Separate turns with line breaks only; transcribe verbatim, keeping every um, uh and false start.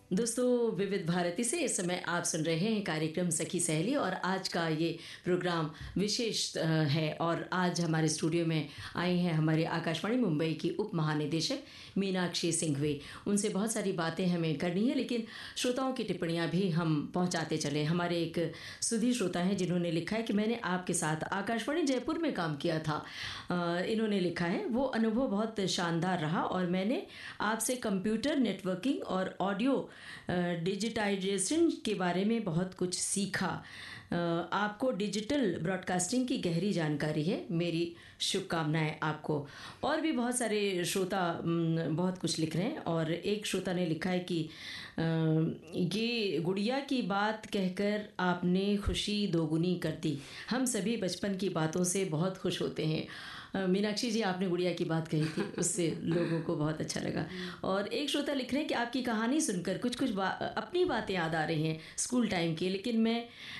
दोस्तों, विविध भारती से इस समय आप सुन रहे हैं कार्यक्रम सखी सहेली और आज का ये प्रोग्राम विशेष अ, है और आज हमारे स्टूडियो में आई हैं हमारे आकाशवाणी मुंबई की उप महानिदेशक मीनाक्षी सिंघवी। उनसे बहुत सारी बातें हमें करनी है, लेकिन श्रोताओं की टिप्पणियां भी हम पहुंचाते चले। हमारे एक सुधी श्रोता हैं जिन्होंने लिखा है कि मैंने आपके साथ आकाशवाणी जयपुर में काम किया था। अ, इन्होंने लिखा है, वो अनुभव बहुत शानदार रहा और मैंने आपसे कंप्यूटर नेटवर्किंग और ऑडियो डिजिटाइजेशन के बारे में बहुत कुछ सीखा। अ, आपको डिजिटल ब्रॉडकास्टिंग की गहरी जानकारी है। मेरी शुभकामनाएं आपको। और भी बहुत सारे श्रोता अम, बहुत कुछ लिख रहे हैं और एक श्रोता ने लिखा है कि अ, ये गुड़िया की बात कहकर आपने खुशी दोगुनी कर दी। हम सभी बचपन की बातों से बहुत खुश होते हैं। अ, मीनाक्षी जी, आपने गुड़िया की बात कही थी, उससे लोगों को बहुत अच्छा लगा। और एक श्रोता लिख रहे हैं कि आपकी कहानी सुनकर कुछ कुछ बा, अपनी बातें याद आ रही हैं स्कूल टाइम की, लेकिन मैं